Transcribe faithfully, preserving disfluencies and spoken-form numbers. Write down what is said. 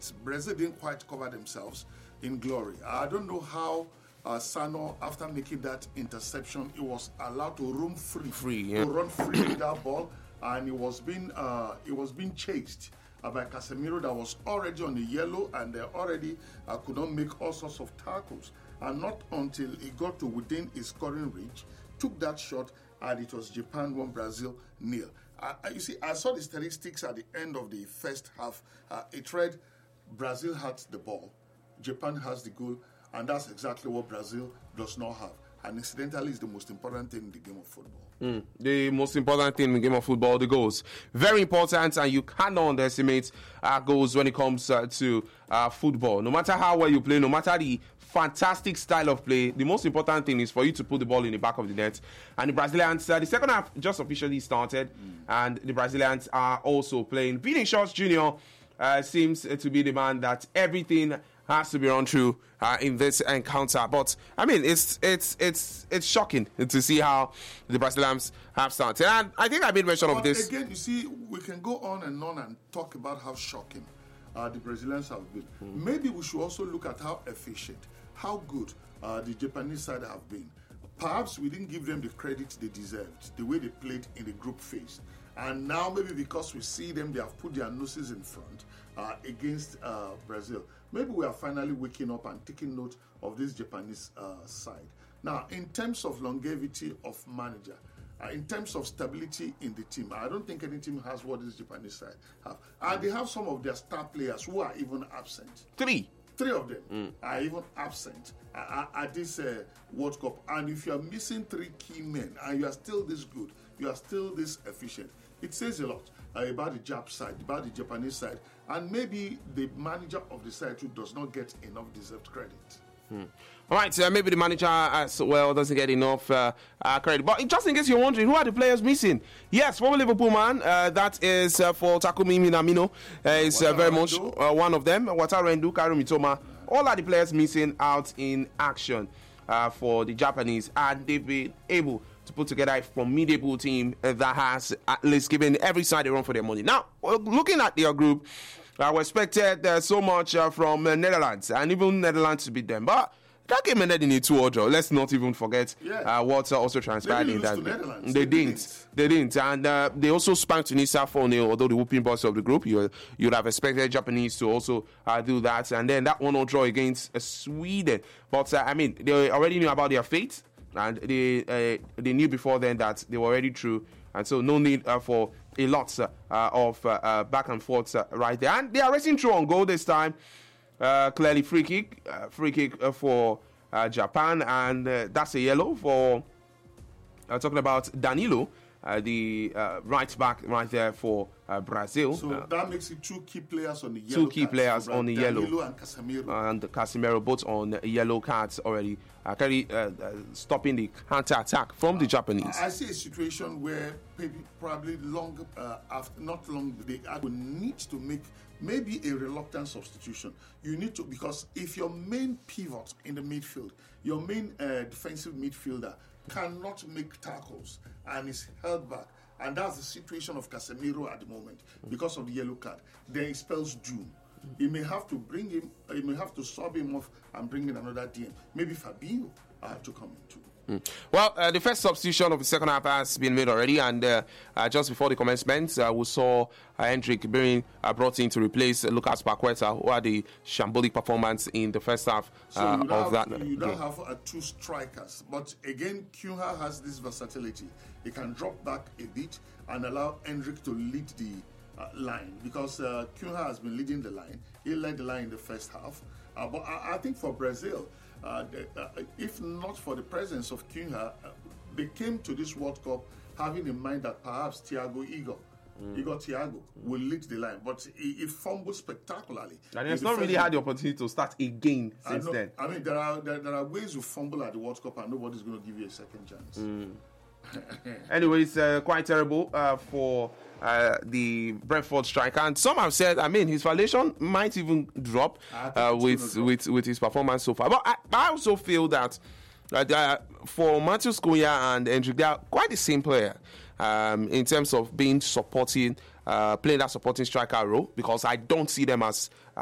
but Brazil didn't quite cover themselves in glory. I don't know how uh, Sano, after making that interception, he was allowed to roam free, free yeah. to run free with that ball, and it was being uh, it was being chased uh, by Casemiro that was already on the yellow, and they already uh, could not make all sorts of tackles. And not until he got to within his scoring reach, took that shot, and it was Japan one, Brazil nil. Uh, you see, I saw the statistics at the end of the first half. Uh, it read Brazil has the ball, Japan has the goal, and that's exactly what Brazil does not have. And incidentally, it's the most important thing in the game of football. Mm, the most important thing in the game of football, the goals. Very important, and you cannot underestimate uh, goals when it comes uh, to uh, football. No matter how well you play, no matter the fantastic style of play, the most important thing is for you to put the ball in the back of the net. And the Brazilians, uh, the second half just officially started, mm. and the Brazilians are also playing. Vinicius Junior uh, seems to be the man that everything has to be run through uh, in this encounter. But I mean, it's it's it's it's shocking to see how the Brazilians have started. And I think I made mention but of this. Again, you see, we can go on and on and talk about how shocking uh, the Brazilians have been. Mm. Maybe we should also look at how efficient, how good uh, the Japanese side have been. Perhaps we didn't give them the credit they deserved, the way they played in the group phase. And now maybe because we see them, they have put their noses in front uh, against uh, Brazil. Maybe we are finally waking up and taking note of this Japanese uh, side. Now, in terms of longevity of manager, uh, in terms of stability in the team, I don't think any team has what this Japanese side have. And they have some of their star players who are even absent. Three. Three of them mm. are even absent at, at this uh, World Cup. And if you are missing three key men and you are still this good, you are still this efficient, it says a lot uh, about the Jap side, about the Japanese side, and maybe the manager of the side too does not get enough deserved credit. Hmm. All right, so maybe the manager as well doesn't get enough uh, uh, credit. But just in case you're wondering, who are the players missing? Yes, former Liverpool man, uh, that is uh, for Takumi Minamino, uh, is uh, very much uh, one of them. Wataru Endo, Kaoru Mitoma, all are the players missing out in action uh, for the Japanese, and they've been able to put together a formidable team uh, that has at least given every side a run for their money. Now, looking at their group, I uh, expected uh, so much uh, from uh, Netherlands, and even Netherlands to beat them. But that game ended in a two-zero draw. Let's not even forget yeah. uh, what uh, also transpired in that game. They, they didn't. didn't. They didn't. And uh, they also spanked Tunisia four nil, although the whooping boss of the group. You, you'd have expected Japanese to also uh, do that. And then that one-zero draw against uh, Sweden. But, uh, I mean, they already knew about their fate. And they uh, they knew before then that they were already through. And so no need uh, for a lot uh, of uh, uh, back and forth uh, right there. And they are racing through on goal this time. Uh, clearly free kick. Uh, free kick uh, for uh, Japan. And uh, that's a yellow for... Uh, talking about Danilo. Uh, the uh, right back right there for uh, Brazil. So uh, that makes it two key players on the yellow. Two key players on the Danilo yellow. and Casemiro. Uh, and Casemiro both on yellow cards already. Uh, carry, uh, uh, stopping the counter attack from the Japanese. I see a situation where maybe probably long uh, after, not long, they will need to make maybe a reluctant substitution. You need to, because if your main pivot in the midfield, your main uh, defensive midfielder cannot make tackles and is held back, and that's the situation of Casemiro at the moment because of the yellow card, then it spells doom. He may have to bring him, he may have to sub him off and bring in another D M. Maybe Fabinho uh, to come in too. Mm. Well, uh, the first substitution of the second half has been made already, and uh, uh, just before the commencement, uh, we saw uh, Hendrik being uh, brought in to replace uh, Lucas Paqueta, who had a shambolic performance in the first half uh, so you of have, that. You don't yeah. have uh, two strikers, but again, Cunha has this versatility. He can drop back a bit and allow Hendrik to lead the uh, line, because uh, Cunha has been leading the line. He led the line in the first half, uh, but I, I think for Brazil, Uh, the, uh, if not for the presence of Cunha, uh, they came to this World Cup having in mind that perhaps Thiago Igor, mm. Igor Thiago, mm. will lead the line, but he, he fumbled spectacularly. And he has not really had the opportunity to start again since I know, then. I mean, there are there, there are ways you fumble at the World Cup and nobody's going to give you a second chance. Mm. Anyway, it's uh, quite terrible uh, for uh, the Brentford striker, and some have said, I mean, his valuation might even drop uh, with drop. with with his performance so far. But I, I also feel that uh, for Matheus Cunha and Hendrik, they are quite the same player um, in terms of being supporting, uh, playing that supporting striker role, because I don't see them as